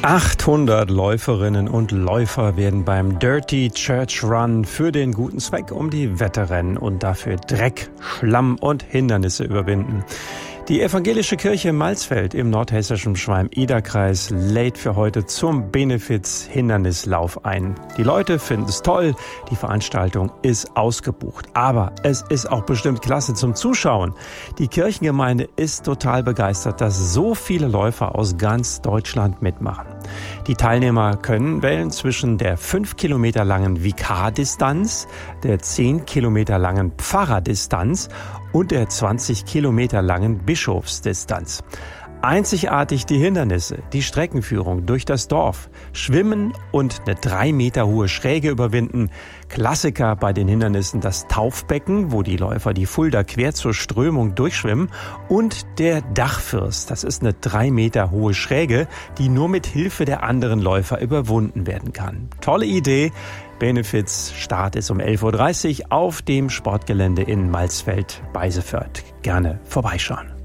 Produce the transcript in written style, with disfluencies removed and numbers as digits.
800 Läuferinnen und Läufer werden beim Dirty Church Run für den guten Zweck um die Wette rennen und dafür Dreck, Schlamm und Hindernisse überwinden. Die evangelische Kirche Malsfeld im nordhessischen Schwalm-Eder-Kreis lädt für heute zum Benefiz-Hindernislauf ein. Die Leute finden es toll, die Veranstaltung ist ausgebucht. Aber es ist auch bestimmt klasse zum Zuschauen. Die Kirchengemeinde ist total begeistert, dass so viele Läufer aus ganz Deutschland mitmachen. Die Teilnehmer können wählen zwischen der 5 Kilometer langen Vikardistanz, der 10 Kilometer langen Pfarrerdistanz und der 20 Kilometer langen Bischofsdistanz. Einzigartig die Hindernisse, die Streckenführung durch das Dorf, Schwimmen und eine 3 Meter hohe Schräge überwinden. Klassiker bei den Hindernissen das Taufbecken, wo die Läufer die Fulda quer zur Strömung durchschwimmen, und der Dachfirst. Das ist eine 3 Meter hohe Schräge, die nur mit Hilfe der anderen Läufer überwunden werden kann. Tolle Idee. Benefiz Start ist um 11.30 Uhr auf dem Sportgelände in Malsfeld bei Seförth. Gerne vorbeischauen.